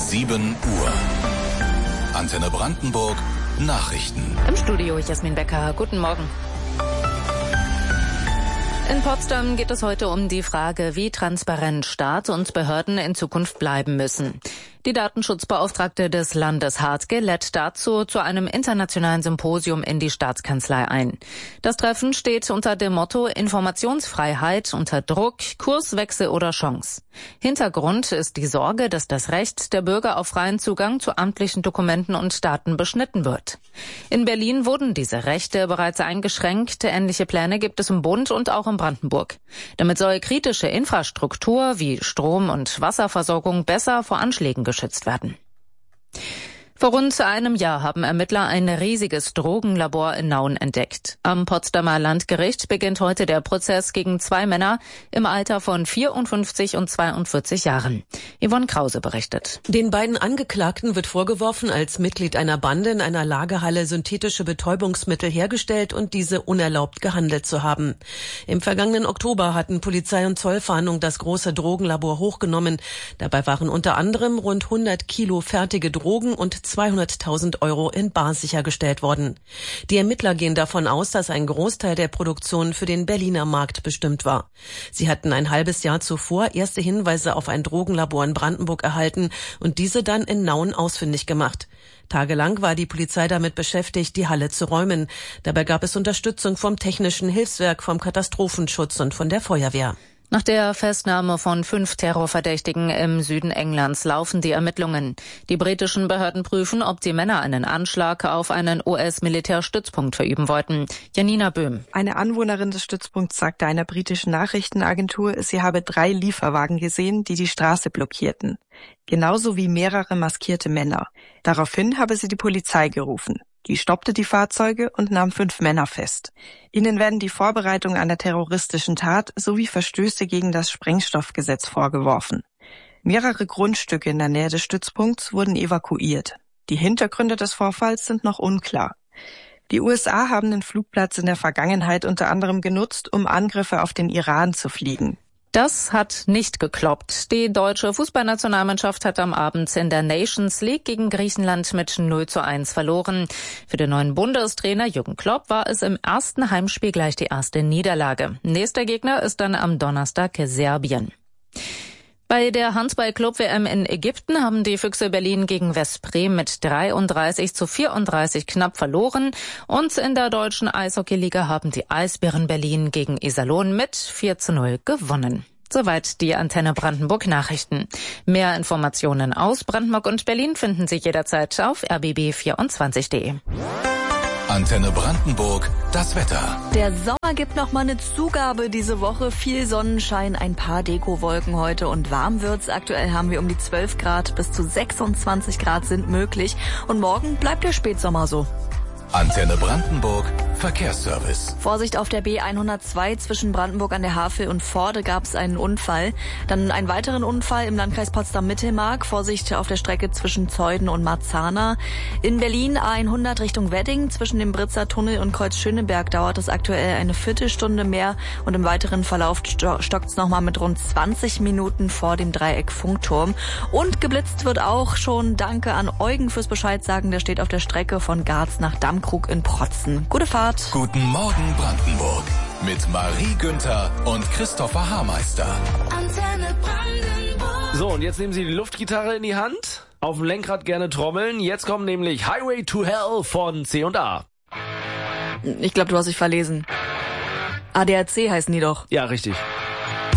7 Uhr. Antenne Brandenburg Nachrichten. Im Studio Jasmin Becker. Guten Morgen. In Potsdam geht es heute um die Frage, wie transparent Staat und Behörden in Zukunft bleiben müssen. Die Datenschutzbeauftragte des Landes Hartge lädt dazu zu einem internationalen Symposium in die Staatskanzlei ein. Das Treffen steht unter dem Motto Informationsfreiheit unter Druck, Kurswechsel oder Chance. Hintergrund ist die Sorge, dass das Recht der Bürger auf freien Zugang zu amtlichen Dokumenten und Daten beschnitten wird. In Berlin wurden diese Rechte bereits eingeschränkt. Ähnliche Pläne gibt es im Bund und auch in Brandenburg. Damit soll kritische Infrastruktur wie Strom- und Wasserversorgung besser vor Anschlägen geschützt werden. Vor rund einem Jahr haben Ermittler ein riesiges Drogenlabor in Nauen entdeckt. Am Potsdamer Landgericht beginnt heute der Prozess gegen 2 Männer im Alter von 54 und 42 Jahren. Yvonne Krause berichtet. Den beiden Angeklagten wird vorgeworfen, als Mitglied einer Bande in einer Lagerhalle synthetische Betäubungsmittel hergestellt und diese unerlaubt gehandelt zu haben. Im vergangenen Oktober hatten Polizei und Zollfahndung das große Drogenlabor hochgenommen. Dabei waren unter anderem rund 100 Kilo fertige Drogen und 200.000 Euro in bar sichergestellt worden. Die Ermittler gehen davon aus, dass ein Großteil der Produktion für den Berliner Markt bestimmt war. Sie hatten ein halbes Jahr zuvor erste Hinweise auf ein Drogenlabor in Brandenburg erhalten und diese dann in Nauen ausfindig gemacht. Tagelang war die Polizei damit beschäftigt, die Halle zu räumen. Dabei gab es Unterstützung vom Technischen Hilfswerk, vom Katastrophenschutz und von der Feuerwehr. Nach der Festnahme von 5 Terrorverdächtigen im Süden Englands laufen die Ermittlungen. Die britischen Behörden prüfen, ob die Männer einen Anschlag auf einen US-Militärstützpunkt verüben wollten. Janina Böhm. Eine Anwohnerin des Stützpunkts sagte einer britischen Nachrichtenagentur, sie habe 3 Lieferwagen gesehen, die die Straße blockierten. Genauso wie mehrere maskierte Männer. Daraufhin habe sie die Polizei gerufen. Die stoppte die Fahrzeuge und nahm 5 Männer fest. Ihnen werden die Vorbereitung einer terroristischen Tat sowie Verstöße gegen das Sprengstoffgesetz vorgeworfen. Mehrere Grundstücke in der Nähe des Stützpunkts wurden evakuiert. Die Hintergründe des Vorfalls sind noch unklar. Die USA haben den Flugplatz in der Vergangenheit unter anderem genutzt, um Angriffe auf den Iran zu fliegen. Das hat nicht geklappt. Die deutsche Fußballnationalmannschaft hat am Abend in der Nations League gegen Griechenland mit 0:1 verloren. Für den neuen Bundestrainer Jürgen Klopp war es im ersten Heimspiel gleich die erste Niederlage. Nächster Gegner ist dann am Donnerstag Serbien. Bei der Handball-Club-WM in Ägypten haben die Füchse Berlin gegen Westbrem mit 33:34 knapp verloren. Und in der deutschen Eishockeyliga haben die Eisbären Berlin gegen Iserlohn mit 4:0 gewonnen. Soweit die Antenne Brandenburg Nachrichten. Mehr Informationen aus Brandenburg und Berlin finden Sie jederzeit auf rbb24.de. Antenne Brandenburg, das Wetter. Der Sommer gibt noch mal eine Zugabe diese Woche. Viel Sonnenschein, ein paar Dekowolken heute und warm wird's. Aktuell haben wir um die 12 Grad, bis zu 26 Grad sind möglich. Und morgen bleibt der Spätsommer so. Antenne Brandenburg, Verkehrsservice. Vorsicht auf der B102 zwischen Brandenburg an der Havel und Vorde gab es einen Unfall. Dann einen weiteren Unfall im Landkreis Potsdam-Mittelmark. Vorsicht auf der Strecke zwischen Zeuthen und Marzahn. In Berlin A100 Richtung Wedding. Zwischen dem Britzer Tunnel und Kreuz Schöneberg dauert es aktuell eine Viertelstunde mehr. Und im weiteren Verlauf stockt es nochmal mit rund 20 Minuten vor dem Dreieck Funkturm. Und geblitzt wird auch schon. Danke an Eugen fürs Bescheidsagen. Der steht auf der Strecke von Garz nach Dammkrug in Protzen. Gute Fahrt. Guten Morgen Brandenburg mit Marie Günther und Christopher Haarmeister. Antenne Brandenburg. So, und jetzt nehmen Sie die Luftgitarre in die Hand, auf dem Lenkrad gerne trommeln. Jetzt kommt nämlich Highway to Hell von C&A. Ich glaube, du hast dich verlesen. ADAC heißen die doch. Ja, richtig.